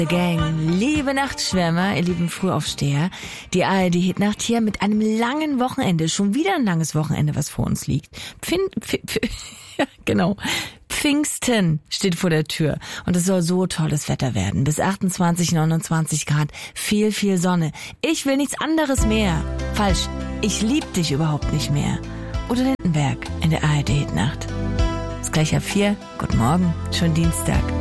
Gang, liebe Nachtschwärmer, ihr lieben Frühaufsteher, die ARD-Hitnacht hier mit einem langen Wochenende, schon wieder ein langes Wochenende, was vor uns liegt. Ja, genau. Pfingsten steht vor der Tür und es soll so tolles Wetter werden. Bis 28, 29 Grad, viel, viel Sonne. Ich will nichts anderes mehr. Falsch, ich lieb dich überhaupt nicht mehr. Udo Lindenberg in der ARD-Hitnacht. Ist gleich ab 4, guten Morgen, schon Dienstag.